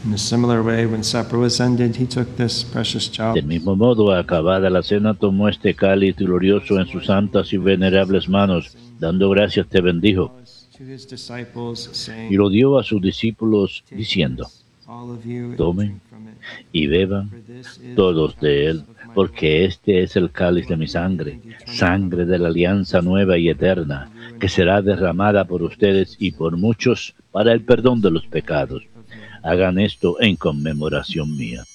In a similar way, when supper was ended, he took this precious Del chalice. mismo modo, acabada la cena, tomó este cáliz glorioso en sus santas y venerables manos, dando gracias te bendijo, To his disciples, y saying, lo dio a sus discípulos, "Take diciendo, this, all of you, and tomen drink from it. y beban For this is todos the de chalice él, of my blood, porque este es el cáliz de mi sangre, sangre de la alianza nueva y eterna, que será derramada por ustedes y por muchos para el perdón de los pecados. Hagan esto en conmemoración mía".